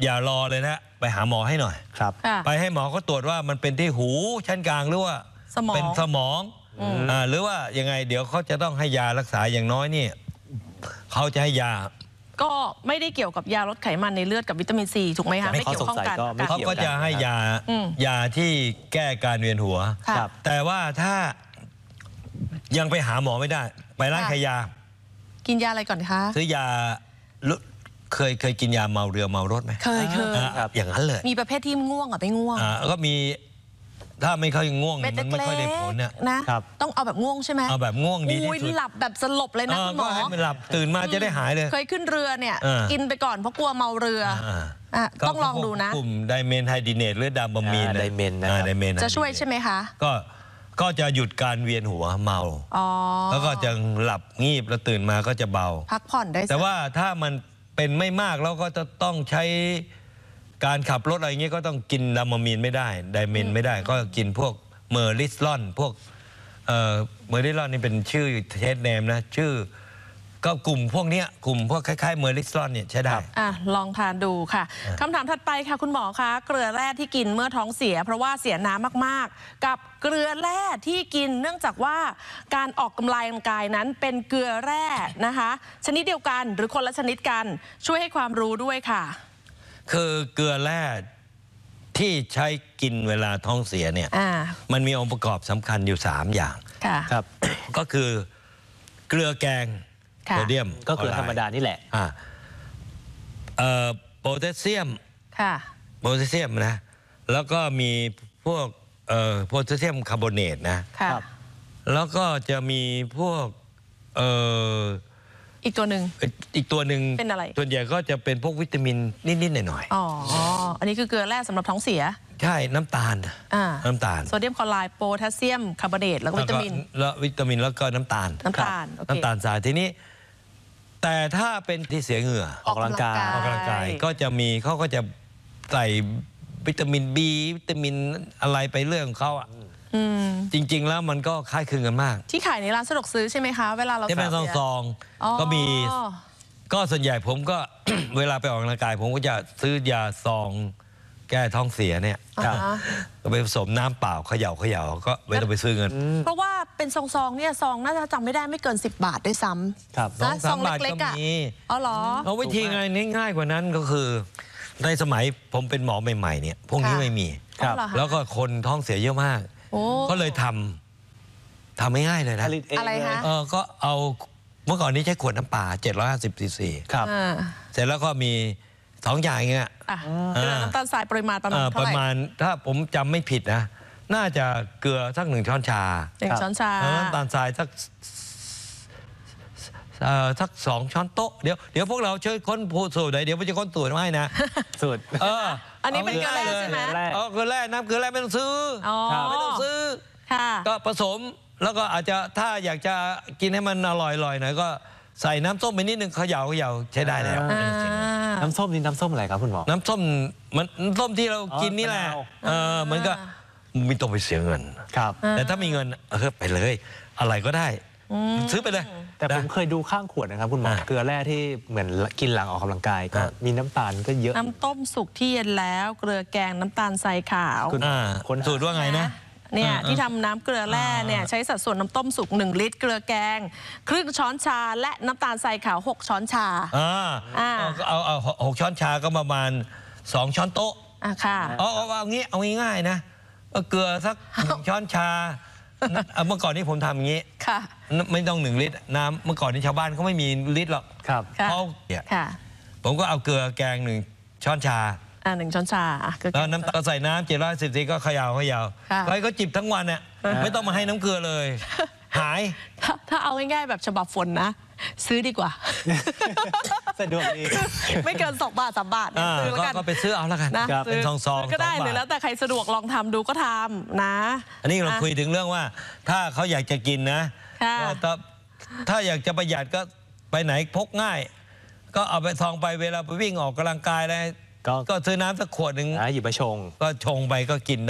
อย่ารอเลยนะไปหาหมอให้หน่อยครับไปให้หมอเขาตรวจว่ามันเป็นที่หูชั้นกลางหรือว่าเป็นสมองหรือว่ายังไงเดี๋ยวเขาจะต้องให้ยารักษาอย่างน้อยนี่เขาจะให้ยาก็ไม่ได้เกี่ยวกับยาลดไขมันในเลือดกับวิตามินซีถูกไหมคะไม่เกี่ยวข้องกันเขาก็จะให้ยาที่แก้การเวียนหัวแต่ว่าถ้ายังไปหาหมอไม่ได้ไปร้านขายยากินยาอะไรก่อนคะซื้อยาเคยกินยาเมาเรือเมารถไหมเคยอย่างนั้นเลยมีประเภทที่ง่วงกับไม่ง่วงก็มีถ้าไม่ค่อยง่วงมันไม่ค่อยได้ผลนะต้องเอาแบบง่วงใช่ไหมเอาแบบง่วงดีที่สุดหลับแบบสลบเลยนะคุณหมอก็ให้มันหลับตื่นมาจะได้หายเลยเคยขึ้นเรือเนี่ยกินไปก่อนเพราะกลัวเมาเรือต้องลองดูนะกลุ่มไดเมนไฮดีเนตหรือดาบามีนไดเมนจะช่วยใช่ไหมคะก็จะหยุดการเวียนหัวเมาแล้วก็จะหลับงีบแล้วตื่นมาก็จะเบาพักผ่อนได้แต่ว่าถ้ามันเป็นไม่มากแล้วก็จะต้องใช้การขับรถอะไรเงี้ยก็ต้องกินดาบามีนไม่ได้ไดเมนไม่ได้ก็กินพวกเมอริสลอนพวกเมอริสลอนนี่เป็นชื่อเทสเนมนะชื่อก็กลุ่มพวกนี้กลุ่มพวกคล้ายๆเมอริสลอนเนี่ยใช้ได้ลองทานดูค่ะคำถามถัดไปค่ะคุณหมอคะเกลือแร่ที่กินเมื่อท้องเสียเพราะว่าเสียน้ำมากๆกับเกลือแร่ที่กินเนื่องจากว่าการออกกำลังกายนั้นเป็นเกลือแร่นะคะชนิดเดียวกันหรือคนละชนิดกันช่วยให้ความรู้ด้วยค่ะคือเกลือแร่ที่ใช้กินเวลาท้องเสียเนี่ยมันมีองค์ประกอบสำคัญอยู่3อย่างครับก็คือเกลือแกงโซเดียมก็เกลือธรรมดานี่แหละโพแทสเซียมนะแล้วก็มีพวกโพแทสเซียมคาร์บอเนตนะแล้วก็จะมีพวกอีกตัวหนึ่งเป็นอะไรส่วนใหญ่ก็จะเป็นพวกวิตามินนิดๆหน่อยๆอันนี้คือเกลือแร่สำหรับท้องเสียใช่น้ำตาลโซเดียมคลอไรด์โพแทสเซียมคาร์บอเนตแล้วก็วิตามินแล้วก็น้ำตาลทรายทีนี้แต่ถ้าเป็นที่เสียเหงื่อออกกำลังกายก็จะมีเขาก็จะใส่วิตามิน B วิตามินอะไรไปเรื่องของเขาจริงๆแล้วมันก็คล้ายคลึงกันมากที่ขายในร้านสะดวกซื้อใช่ไหมคะเวลาเราจะเป็นซองก็มีก็ส่วนใหญ่ผมก็ เวลาไปออกกำลังกายผมก็จะซื้อยาซองแก้ท้องเสียเนี่ยก็ไปผสมน้ำเปล่าเขย่าก็ไม่ต้องไปซื้อเงินเพราะว่าเป็นซองเนี่ยซองน่าจะจำไม่ได้ไม่เกิน10 บาทด้วยซ้ำครับซองเล็กๆก็มีเหรอเอาวิธีง่ายกว่านั้นก็คือในสมัยผมเป็นหมอใหม่ๆเนี่ยพวกนี้ไม่มีแล้วก็คนท้องเสียเยอะมากก็เลยทำง่ายๆเลยนะอะไรคะก็เอาเมื่อก่อนนี้ใช้ขวดน้ำปลา750 ซีซีเสร็จแล้วก็มี2 อย่างเงี้ยน้ำตาลทรายปริมาณประมาณเท่าไหร่ประมาณถ้าผมจำไม่ผิดนะน่าจะเกลือสัก1 ช้อนชา 1 ช้อนชาน้ำตาลทรายสัก2 ช้อนโต๊ะเดี๋ยวพวกเราช่วยค้นสูตรหน่อยเดี๋ยวผมจะค้นสูตรมาให้นะสูตรอันนี้เป็นเกลือแร่ใช่ไหมเกลือแร่น้ำเกลือแร่ไม่ต้องซื้อก็ผสมแล้วก็อาจจะถ้าอยากจะกินให้มันอร่อยหน่อยก็ใส่น้ำส้มไปนิดนึงเขย่าใช้ได้แล้วน้ำส้มนี่น้ำส้มอะไรครับคุณหมอน้ำส้มมันส้มที่เรากินนี่แหละมันก็ไม่ต้องไปเสียเงินแต่ถ้ามีเงินไปเลยอะไรก็ได้ซื้อไปเลยแต่ผมเคยดูข้างขวดนะครับคุณหมอเกลือแร่ที่เหมือนกินหลังออกกำลังกายก็มีน้ำตาลก็เยอะน้ำต้มสุกที่เย็นแล้วเกลือแกงน้ำตาลทรายขาวคนสูตรว่าไงนะเนี่ยที่ทำน้ำเกลือแร่เนี่ยใช้สัดส่วนน้ำต้มสุก1 ลิตรเกลือแกง1/2 ช้อนชาและน้ำตาลทรายขาว6 ช้อนชาเอา6 ช้อนชาก็ประมาณ2 ช้อนโต๊ะค่ะเอาง่ายๆนะเกลือสัก1 ช้อนชาเมื่อก่อนนี้ผมทำอย่างนี้ไม่ต้อง1 ลิตรน้ำเมื่อก่อนนี้ชาวบ้านเขาไม่มีลิตรหรอกเขาผมก็เอาเกลือแกง1 ช้อนชา 1 ช้อนชาแล้วน้ำตาลใส่น้ำ710 ซีก็เขย่าใครก็จิบทั้งวันเนี่ยไม่ต้องมาให้น้ำเกลือเลยหายถ้าเอาง่ายๆแบบฉบับฝนนะซื้อดีกว่าสะดวกดีไม่เกิน2 บาท 3 บาทซื้อแล้วกันก็ไปซื้อเอาแล้วกันเป็นซองก็ได้หรือแล้วแต่ใครสะดวกลองทำดูก็ทำนะอันนี้เราคุยถึงเรื่องว่าถ้าเขาอยากจะกินนะถ้าอยากจะประหยัดก็ไปไหนพกง่ายก็เอาไปซองไปเวลาไปวิ่งออกกำลังกายอะไรก็ซื้อน้ำสักขวดหนึ่งหยิบไปชงก็ชงไปก็กิน